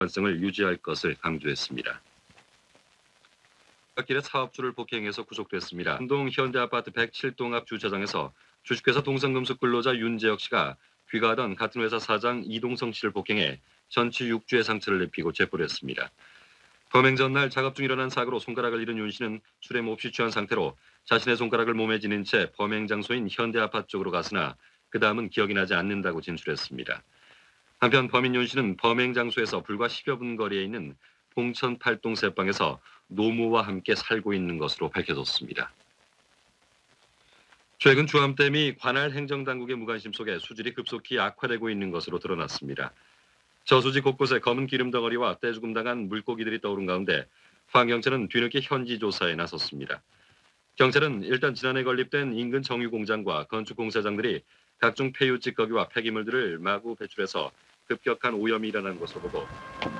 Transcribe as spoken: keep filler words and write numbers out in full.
관성을 유지할 것을 강조했습니다. 길에 사업주를 폭행해서 구속됐습니다. 한동 현대아파트 백칠 동 앞 주차장에서 주식회사 동성금속 근로자 윤재혁 씨가 귀가하던 같은 회사 사장 이동성 씨를 폭행해 전치 육 주의 상처를 입히고 체포를 했습니다. 범행 전날 작업 중 일어난 사고로 손가락을 잃은 윤 씨는 술에 몹시 취한 상태로 자신의 손가락을 몸에 지닌 채 범행 장소인 현대아파트 쪽으로 갔으나 그 다음은 기억이 나지 않는다고 진술했습니다. 한편 범인 윤 씨는 범행 장소에서 불과 십여 분 거리에 있는 봉천 팔 동 새방에서 노모와 함께 살고 있는 것으로 밝혀졌습니다. 최근 주암댐이 관할 행정당국의 무관심 속에 수질이 급속히 악화되고 있는 것으로 드러났습니다. 저수지 곳곳에 검은 기름 덩어리와 떼죽음 당한 물고기들이 떠오른 가운데 환경청은 뒤늦게 현지 조사에 나섰습니다. 경찰은 일단 지난해 건립된 인근 정유공장과 건축공사장들이 각종 폐유 찌꺼기와 폐기물들을 마구 배출해서 급격한 오염이 일어난 것으로 보고